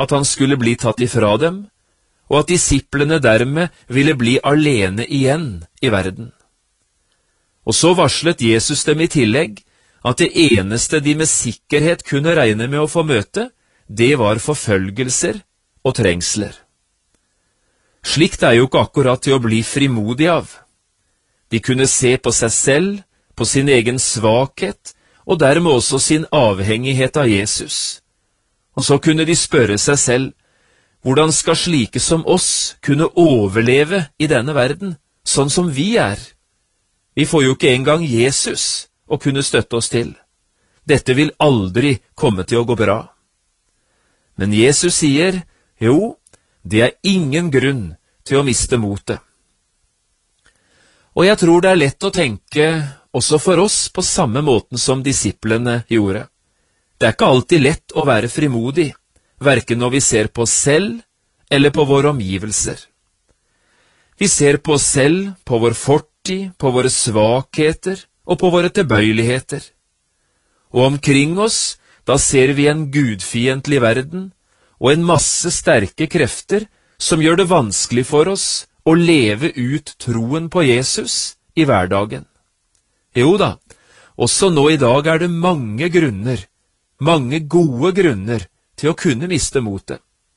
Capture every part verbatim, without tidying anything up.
at han skulle bli tatt ifra dem, og at disiplene dermed ville bli alene igjen i verden. Og så varslet Jesus dem i tillegg at det eneste de med sikkerhet kunne regne med å få møte, det var forfølgelser og trengsler. Slikt er jo ikke akkurat til å bli frimodig av. De kunne se på seg selv, på sin egen svakhet, og dermed også sin avhengighet av Jesus. Og så kunne de spørre seg selv, hvordan skal slike som oss kunne overleve i denne verden, sånn som vi er? Vi får jo ikke engang Jesus å kunne støtte oss til. Dette vil aldri komme til å gå bra. Men Jesus sier, jo, det er ingen grunn til å miste motet. Og jeg tror det er lett å tenke også for oss på samme måten som disiplene gjorde. Det er ikke alltid lett å være frimodig, hverken når vi ser på oss selv eller på våre omgivelser. Vi ser på oss selv, på vår fortid, på våre svakheter og på våre tilbøyeligheter. Og omkring oss, da ser vi en gudfiendtlig verden og en masse sterke krefter som gjør det vanskelig for oss å leve ut troen på Jesus i hverdagen. Jo da, også nå i dag er det mange grunner, mange gode grunner til å kunne miste motet.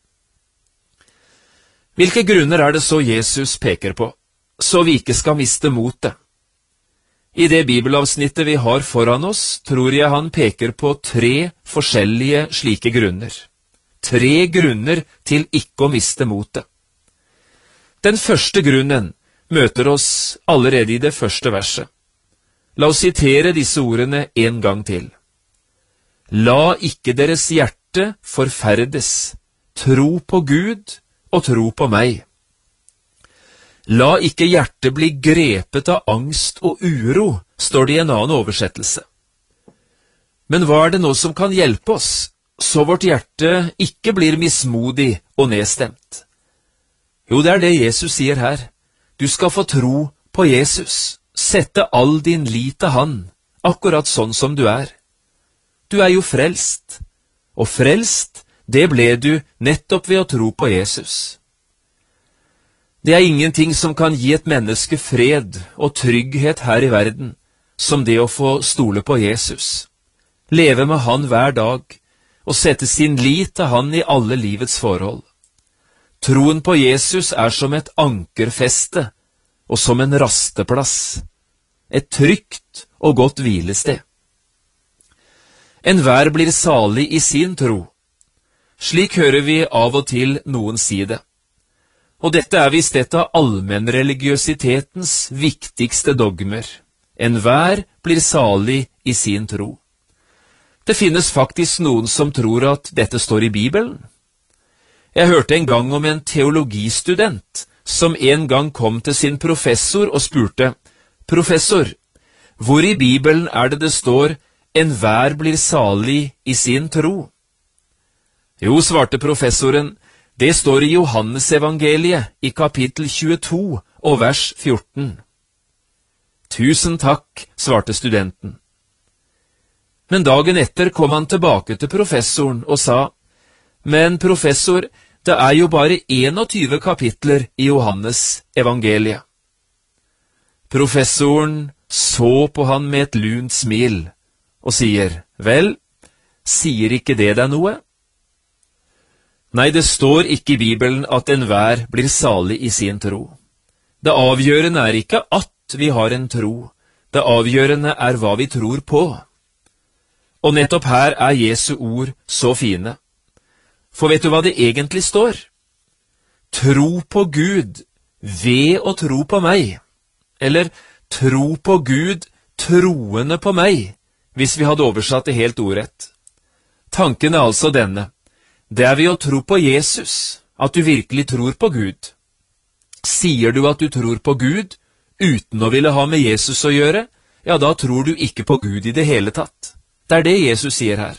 Hvilke grunner er det så Jesus peker på, så vi ikke skal miste motet? I det bibelavsnittet vi har foran oss, tror jeg han peker på tre forskjellige slike grunner. Tre grunner til ikke å miste motet. Den første grunnen møter oss allerede i det første verset. La oss sitere disse ordene en gang til. La ikke deres hjerte forferdes, tro på Gud og tro på meg. La ikke hjertet bli grepet av angst og uro, står det i en annen oversettelse. Men hva er det nå som kan hjelpe oss, så vårt hjerte ikke blir mismodig og nedstemt? Jo, det er det Jesus sier her. Du skal få tro på Jesus. Sette all din lit til han, akkurat sånn som du er. Du er jo frelst, og frelst, det ble du nettopp ved å tro på Jesus. Det er ingenting som kan gi et menneske fred og trygghet her i verden, som det å få stole på Jesus. Leve med han hver dag, og sette sin lit til han i alle livets forhold. Troen på Jesus er som et ankerfeste, og som en rasteplass, et trygt og godt hvilested. Enhver blir salig i sin tro. Slik hører vi av og til noen si det. Og dette er visst et av allmennreligiøsitetens viktigste dogmer. Enhver blir salig i sin tro. Det finnes faktisk noen som tror at dette står i Bibelen. Jeg hørte en gang om en teologistudent som en gang kom til sin professor og spurte, «Professor, hvor i Bibelen er det det står, enhver blir salig i sin tro?» Jo, svarte professoren, det står i Johannes evangeliet i kapittel tjueto og vers fjorten. Tusen takk, svarte studenten. Men dagen etter kom han tilbake til professoren og sa, men professor, det er jo bare enogtyve kapitler i Johannes evangeliet. Professoren så på han med et lunt smil og sier, vel, sier ikke det deg noe? Nei, det står ikke i Bibelen at enhver blir salig i sin tro. Det avgjørende er ikke at vi har en tro, det avgjørende er hva vi tror på. Og nettopp her er Jesu ord så fine. For vet du hva det egentlig står? Tro på Gud ved å tro på meg. Eller tro på Gud troende på meg, hvis vi hadde oversatt det helt ordrett. Tanken er altså denne. Det er ved å tro på Jesus at du virkelig tror på Gud. Sier du at du tror på Gud uten å ville ha med Jesus å gjøre, ja, da tror du ikke på Gud i det hele tatt. Det er det Jesus sier her.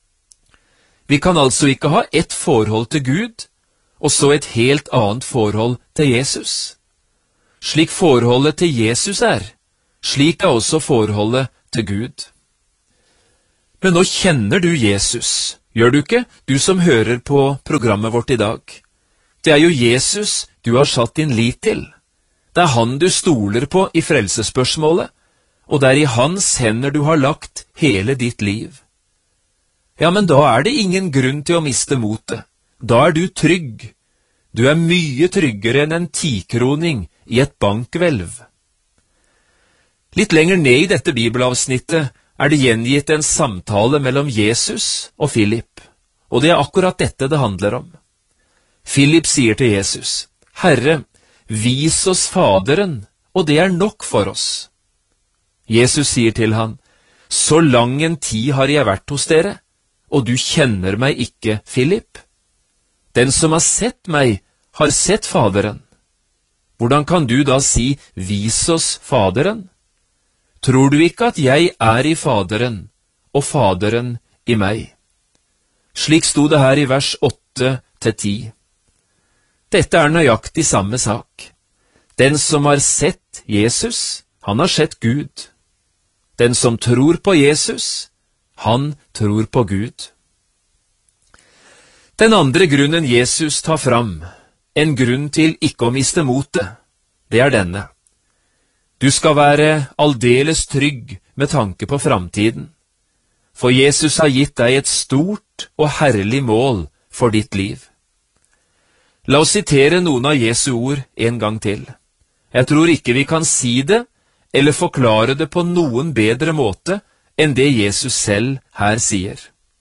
Vi kan altså ikke ha ett forhold til Gud, og så et helt annet forhold til Jesus. Slik forholdet til Jesus er, slik er også forholdet til Gud. Men nå kjenner du Jesus, Gjør du ikke, du som hører på programmet vårt i dag? Det er jo Jesus du har satt din lit til. Det er han du stoler på i frelsesspørsmålet, og det er i hans hender du har lagt hele ditt liv. Ja, men da er det ingen grunn til å miste motet. Da er du trygg. Du er mye tryggere enn en tikroning i et bankhvelv. Litt lenger ned i dette bibelavsnittet er det gjengitt en samtale mellom Jesus og Philip, og det er akkurat dette det handler om. Philip sier til Jesus, «Herre, vis oss Faderen, og det er nok for oss.» Jesus sier til han, «Så lang en tid har jeg vært hos dere, og du kjenner meg ikke, Philip? Den som har sett meg, har sett Faderen. Hvordan kan du da si, vis oss Faderen? Tror du ikke at jeg er i Faderen, og Faderen i meg?» Slik sto det her i vers åtte til ti. Dette er nøyaktig samme sak. Den som har sett Jesus, han har sett Gud. Den som tror på Jesus, han tror på Gud. Den andre grunnen Jesus tar fram, en grunn til ikke å miste motet, det er denne. Du skal være aldeles trygg med tanke på framtiden, for Jesus har gitt deg et stort og herlig mål for ditt liv. La oss sitere noen av Jesu ord en gang til. Jeg tror ikke vi kan si det, eller forklare det på noen bedre måte enn det Jesus selv her sier.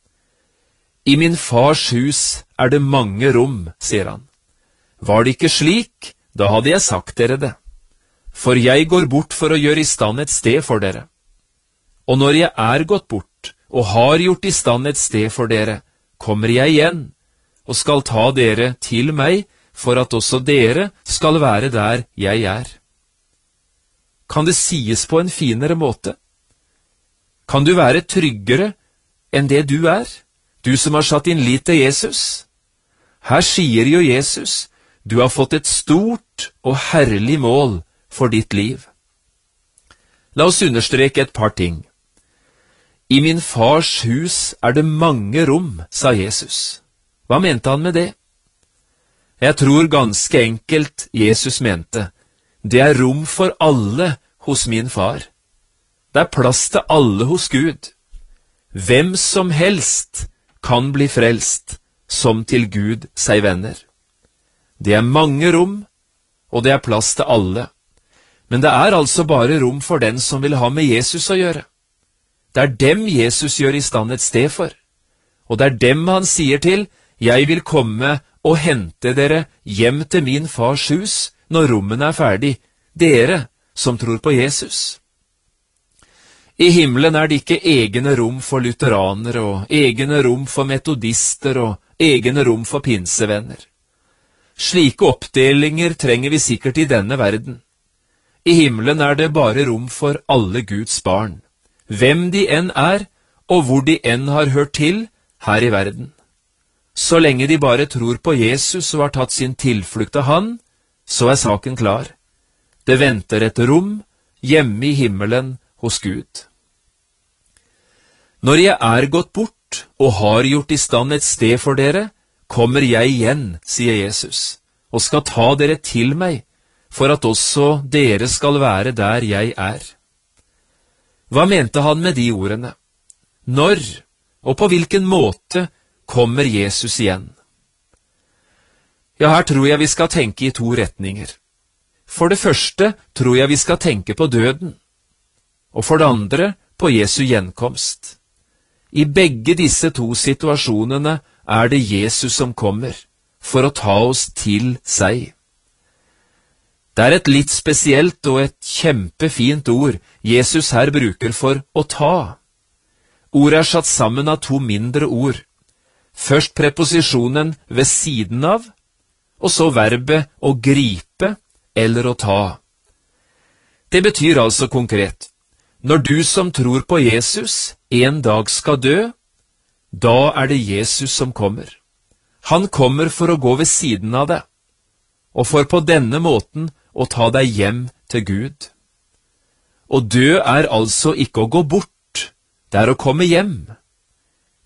I min fars hus er det mange rom, sier han. Var det ikke slik, da hadde jeg sagt dere det. For jeg går bort for å gjøre i stand et sted for dere. Og når jeg er gått bort, og har gjort i stand et sted for dere, kommer jeg igjen, og skal ta dere til meg, for at også dere skal være der jeg er. Kan det sies på en finere måte? Kan du være tryggere enn det du er, du som har satt din lit til Jesus? Her sier jo Jesus, du har fått et stort og herlig mål for ditt liv. La oss understreke et par ting. I min fars hus er det mange rom, sa Jesus. Hva mente han med det? Jeg tror ganske enkelt Jesus mente, det er rom for alle hos min far. Det er plass til alle hos Gud. Hvem som helst kan bli frelst, som til Gud seg venner. Det er mange rom, og det er plass til alle. Men det er altså bare rom for den som vil ha med Jesus å gjøre. Det er dem Jesus gjør i stand et sted for. Og det er dem han sier til, jeg vil komme og hente dere hjem til min fars hus når rommene er ferdig, dere som tror på Jesus. I himmelen er det ikke egne rom for lutheranere og egne rom for metodister og egne rom for pinsevenner. Slike oppdelinger trenger vi sikkert i denne verden. I himmelen er det bare rom for alle Guds barn, hvem de enn er, og hvor de enn har hørt til her i verden. Så lenge de bare tror på Jesus og har tatt sin tilflukt av han, så er saken klar. Det venter et rom hjemme i himmelen hos Gud. Når jeg er gått bort og har gjort i stand et sted for dere, kommer jeg igjen, sier Jesus, og skal ta dere til meg, for at også dere skal være der jeg er. Hva mente han med de ordene? Når, og på hvilken måte, kommer Jesus igjen? Ja, her tror jeg vi skal tenke i to retninger. For det første tror jeg vi skal tenke på døden, og for det andre på Jesu gjenkomst. I begge disse to situasjonene er det Jesus som kommer, for å ta oss til seg. Det er et litt spesielt og et kjempefint ord Jesus her bruker for å ta. Ordet er satt sammen av to mindre ord. Først preposisjonen ved siden av, og så verbet å gripe eller å ta. Det betyr altså konkret, når du som tror på Jesus en dag skal dø, da er det Jesus som kommer. Han kommer for å gå ved siden av deg, og for på denne måten å ta deg hjem til Gud. Å dø er altså ikke å gå bort, det er å komme hjem.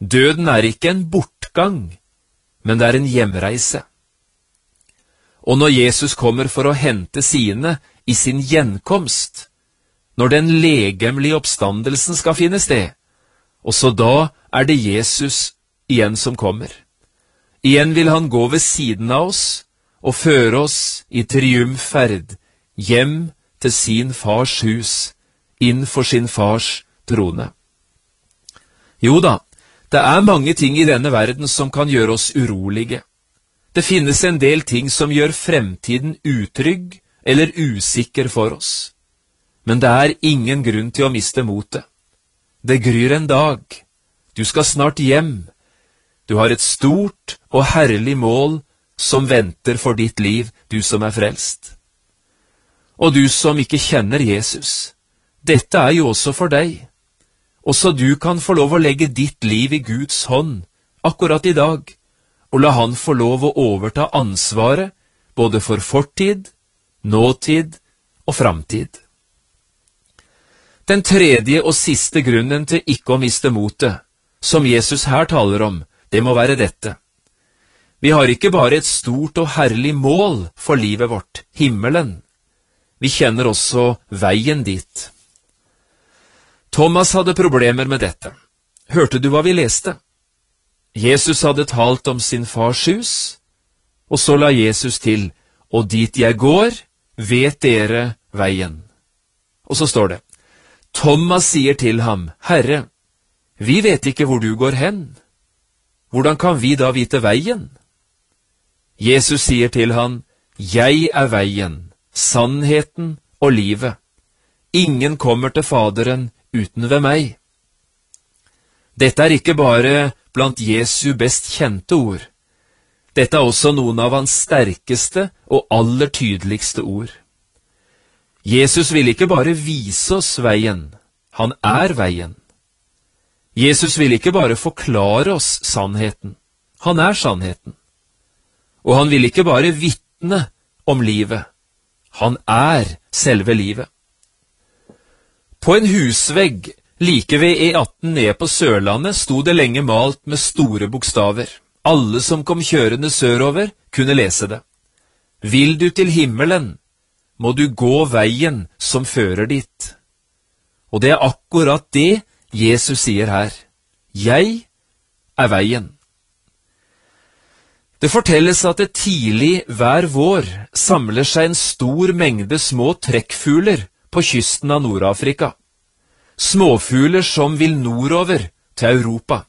Døden er ikke en bortgang, men det er en hjemreise. Og når Jesus kommer for å hente sine i sin gjenkomst, når den legemlige oppstandelsen skal finne sted, også da er det Jesus igjen som kommer. Igjen vil han gå ved siden av oss og føre oss i triumfferd hjem til sin fars hus, inn for sin fars trone. Jo da, det er mange ting i denne verden som kan gjøre oss urolige. Det finnes en del ting som gjør fremtiden utrygg eller usikker for oss. Men det er ingen grunn til å miste motet. Det gryr en dag. Du skal snart hjem. Du har et stort og herlig mål som venter for ditt liv, du som er frelst. Og du som ikke kjenner Jesus, dette er jo også for deg. Også du kan få lov å legge ditt liv i Guds hånd akkurat i dag, og la han få lov å overta ansvaret både for fortid, nåtid og framtid. Den tredje og siste grunnen til ikke å miste motet, som Jesus her taler om, det må være dette. Vi har ikke bare et stort og herlig mål for livet vårt, himmelen. Vi kjenner også veien dit. Thomas hadde problemer med dette. Hørte du hva vi leste? Jesus hadde talt om sin fars hus, og så la Jesus til, og dit jeg går, vet dere veien. Og så står det, Thomas sier til ham, Herre, vi vet ikke hvor du går hen. Hvordan kan vi da vite veien? Jesus sier til han, jeg er veien, sannheten og livet. Ingen kommer til Faderen uten ved meg. Dette er ikke bare blant Jesu best kjente ord. Dette er også noen av hans sterkeste og aller tydeligste ord. Jesus vil ikke bare vise oss veien, han er veien. Jesus vil ikke bare forklare oss sannheten, han er sannheten. Og han vil ikke bare vitne om livet, han er selve livet. På en husvegg like ved E atten ned på Sørlandet sto det lenge malt med store bokstaver. Alle som kom kjørende sørover kunne lese det. Vil du til himmelen, må du gå veien som fører dit. Og det er akkurat det Jesus sier her. Jeg er veien. Det fortelles at det tidlig hver vår samler seg en stor mengde små trekkfugler på kysten av Nord-Afrika. Småfugler som vil nordover til Europa.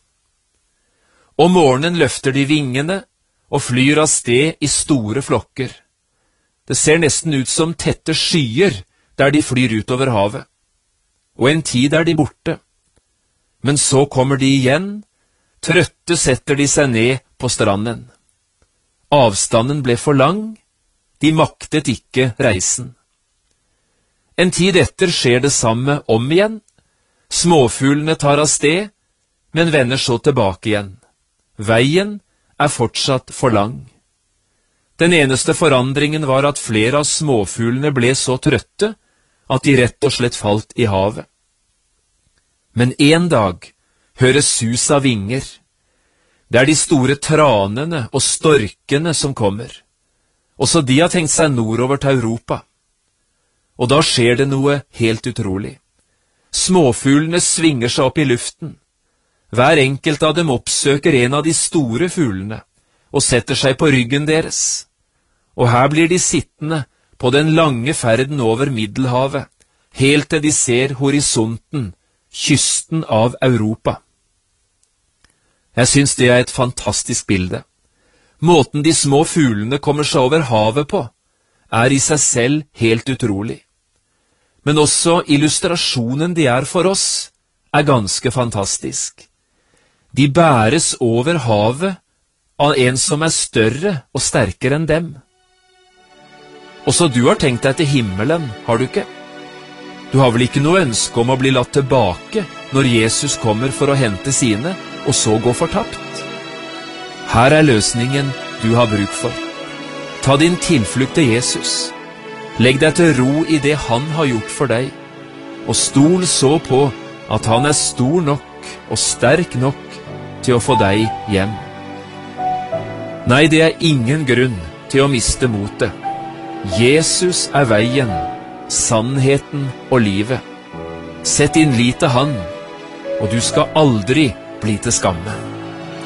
Om morgenen løfter de vingene og flyr av sted i store flokker. Det ser nesten ut som tette skyer der de flyr utover havet. Og en tid er de borte. Men så kommer de igjen, trøtte setter de seg ned på stranden. Avstanden ble for lang, de maktet ikke reisen. En tid etter skjer det samme om igjen. Småfuglene tar av sted, men vender så tilbake igjen. Veien er fortsatt for lang. Den eneste forandringen var at flere av småfuglene ble så trøtte at de rett og slett falt i havet. Men en dag høres sus av vinger. Det er de store tranene og storkene som kommer. Også de har tenkt seg nordover til Europa. Og da skjer det noe helt utrolig. Småfuglene svinger seg opp i luften. Hver enkelt av dem oppsøker en av de store fuglene og setter seg på ryggen deres. Og her blir de sittende på den lange ferden over Middelhavet, helt til de ser horisonten, kysten av Europa. Jeg synes det er et fantastisk bilde. Måten de små fuglene kommer seg over havet på, er i seg selv helt utrolig. Men også illustrasjonen de er for oss, er ganske fantastisk. De bæres over havet av en som er større og sterkere enn dem. Også du har tenkt deg til himmelen, har du ikke? Du har vel ikke noe ønske om å bli latt tilbake når Jesus kommer for å hente sine, og så gå fortapt? Her er løsningen du har bruk for. Ta din tilflukt til Jesus. Legg deg til ro i det han har gjort for deg, og stol så på at han er stor nok og sterk nok til å få deg hjem. Nei, det er ingen grunn til å miste motet. Jesus er veien, sannheten og livet. Sett din lit til Han, og du skal aldri bli til skamme.